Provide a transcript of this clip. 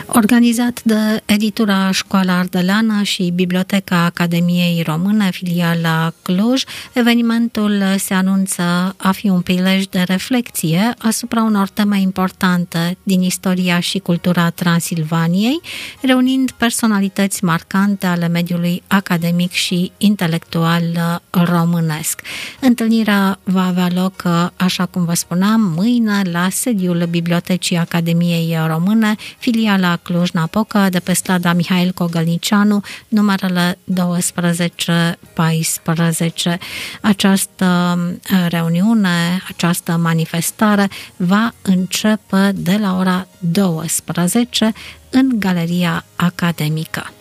Organizat de editura Școala Ardeleană și Biblioteca Academiei Române, filiala Cluj, evenimentul se anunță a fi un prilej de reflecție asupra unor teme importante din istoria și cultura Transilvaniei, reunind personalități marcante ale mediului academic și intelectual românesc. Întâlnirea va avea loc, așa cum vă spuneam, mâine la sediul Bibliotecii Academiei Române, filiala Cluj-Napoca, de pe strada Mihail Cogălnicianu, numerele 12-14. Această reuniune, această manifestare va începe de la ora 12 în Galeria Academică.